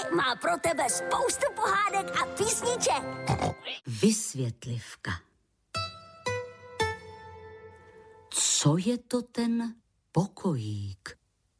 má pro tebe spoustu pohádek a písniček. Vysvětlivka. Co je to ten pokojík?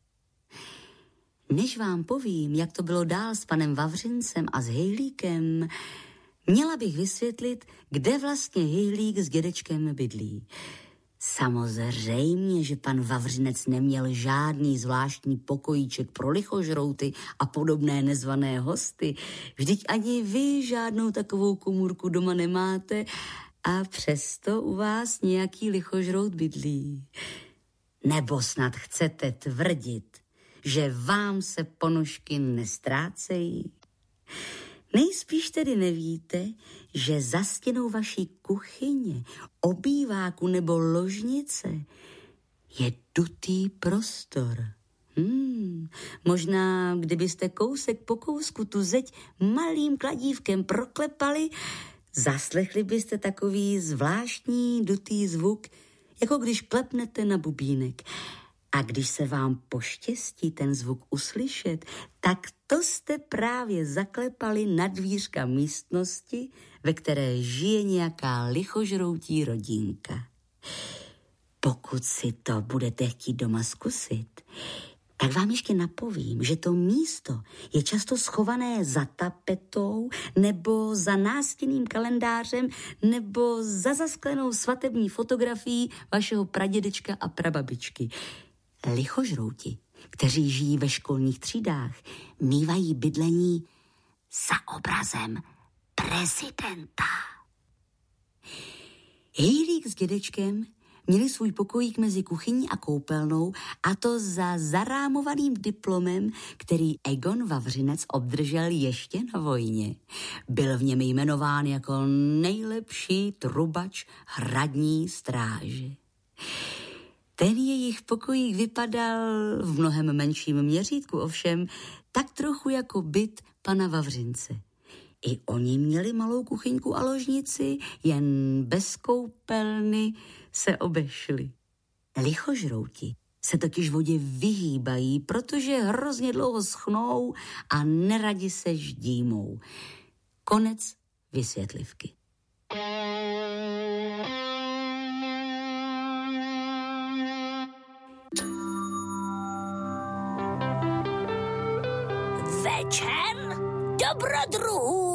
Než vám povím, jak to bylo dál s panem Vavřincem a s Hejlíkem, měla bych vysvětlit, kde vlastně Hejlík s dědečkem bydlí. Samozřejmě, že pan Vavřinec neměl žádný zvláštní pokojíček pro lichožrouty a podobné nezvané hosty. Vždyť ani vy žádnou takovou komůrku doma nemáte a přesto u vás nějaký lichožrout bydlí. Nebo snad chcete tvrdit, že vám se ponožky nestrácejí? Nejspíš tedy nevíte, že za stěnou vaší kuchyně, obýváku nebo ložnice je dutý prostor. Možná, kdybyste kousek po kousku tu zeď malým kladívkem proklepali, zaslechli byste takový zvláštní dutý zvuk, jako když klepnete na bubínek. A když se vám poštěstí ten zvuk uslyšet, tak to jste právě zaklepali na dvířka místnosti, ve které žije nějaká lichožroutí rodinka. Pokud si to budete chtít doma zkusit, tak vám ještě napovím, že to místo je často schované za tapetou nebo za nástěnným kalendářem nebo za zasklenou svatební fotografií vašeho pradědečka a prababičky. Lichožrouti, kteří žijí ve školních třídách, mívají bydlení za obrazem prezidenta. Hejlík s dědečkem měli svůj pokojík mezi kuchyní a koupelnou, a to za zarámovaným diplomem, který Egon Vavřinec obdržel ještě na vojně. Byl v něm jmenován jako nejlepší trubač hradní stráže. Ten jejich pokojík vypadal v mnohem menším měřítku, ovšem tak trochu jako byt pana Vavřince. I oni měli malou kuchyňku a ložnici, jen bez koupelny se obešli. Lichožrouti se totiž vodě vyhýbají, protože hrozně dlouho schnou a neradi se ždímou. Konec vysvětlivky. Večer dobrodruhů.